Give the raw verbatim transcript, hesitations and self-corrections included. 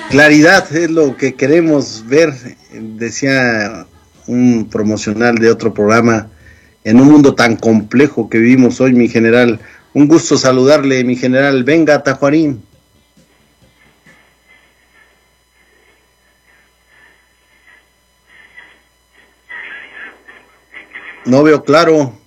Claridad es lo que queremos ver, decía un promocional de otro programa, en un mundo tan complejo que vivimos hoy, mi general. Un gusto saludarle, mi general. Venga, Tajuarín. No veo claro.